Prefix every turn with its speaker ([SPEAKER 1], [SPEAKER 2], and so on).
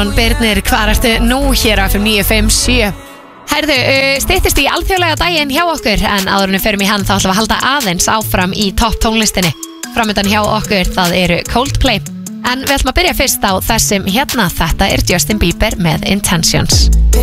[SPEAKER 1] Birnir, hvað ertu nú hér á FM 957? Herðu, styttist í alþjóðlega daginn hjá okkur, en áður en við förum í hann þá ætlum við að halda aðeins áfram í topp tónlistinni. Framöndan hjá okkur, það eru Coldplay. En við ætlum að byrja fyrst á þessum hérna, þetta er Justin Bieber með Intentions.